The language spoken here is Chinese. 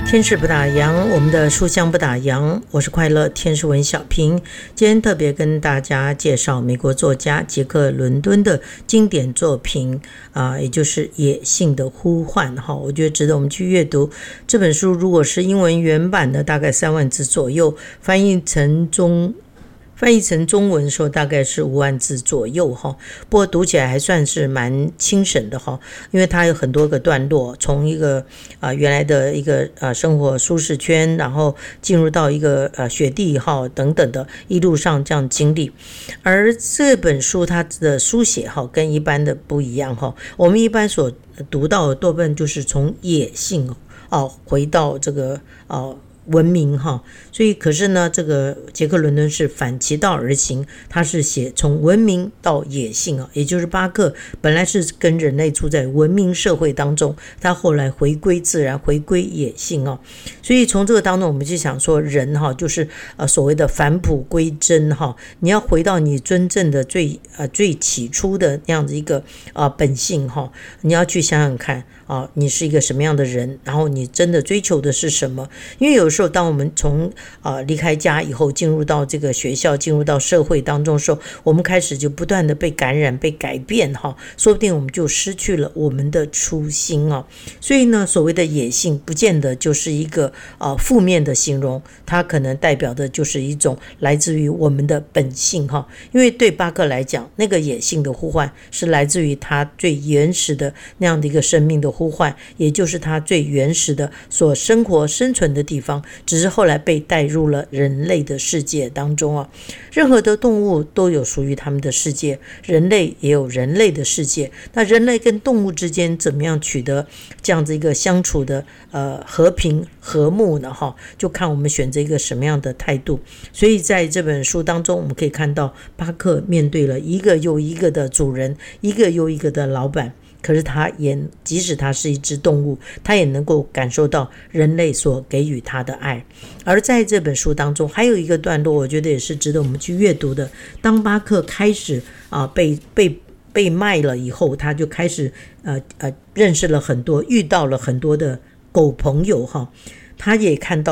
天使不打烊，我们的书香不打烊，我是快乐天使文小平。今天特别跟大家介绍美国作家杰克·伦敦的经典作品也就是《野性的呼唤》我觉得值得我们去阅读。这本书如果是英文原版的，大概3万字左右，翻译成中文说大概是5万字左右不过读起来还算是蛮轻省的因为它有很多个段落，从一个原来的一个生活舒适圈，然后进入到一个雪地等等的一路上这样经历。而这本书它的书写跟一般的不一样我们一般所读到的多半就是从野性回到这个文明所以可是呢，这个杰克·伦敦是反其道而行，他是写从文明到野性也就是巴克本来是跟人类处在文明社会当中，他后来回归自然，回归野性所以从这个当中我们就想说人就是所谓的返璞归真你要回到你真正的最起初的那样子一个本性你要去想想看你是一个什么样的人，然后你真的追求的是什么。因为有时候当我们从离开家以后进入到这个学校，进入到社会当中的时候，我们开始就不断的被感染被改变说不定我们就失去了我们的初心所以呢，所谓的野性不见得就是一个负面的形容，它可能代表的就是一种来自于我们的本性因为对巴克来讲，那个野性的呼唤是来自于他最原始的那样的一个生命的呼唤，也就是他最原始的所生活生存的地方，只是后来被带入了人类的世界当中任何的动物都有属于他们的世界，人类也有人类的世界。那人类跟动物之间怎么样取得这样子一个相处的和平和睦呢就看我们选择一个什么样的态度。所以在这本书当中，我们可以看到巴克面对了一个又一个的主人，一个又一个的老板，可是他也即使他是一只动物，他也能够感受到人类所给予他的爱。而在这本书当中还有一个段落，我觉得也是值得我们去阅读的。当巴克开始被卖了以后，他就开始认识了很多，遇到了很多的狗朋友他也看到